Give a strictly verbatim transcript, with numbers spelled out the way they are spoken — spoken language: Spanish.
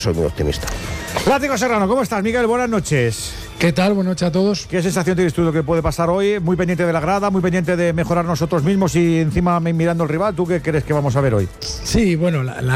soy muy optimista. Látigo Serrano, ¿cómo estás, Miguel? Buenas noches. ¿Qué tal? Buenas noches a todos. ¿Qué sensación tienes tú de lo que puede pasar hoy? Muy pendiente de la grada, muy pendiente de mejorar nosotros mismos y encima mirando al rival. ¿Tú qué crees que vamos a ver hoy? Sí, bueno, la, la